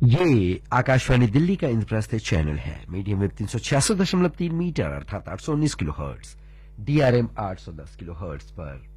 ये आकाशवाणी दिल्ली का इंद्रप्रस्थ चैनल है। मीडियम वेव 366.3 मीटर अर्थात 819 kilo hertz, DRM 810 kilo hertz पर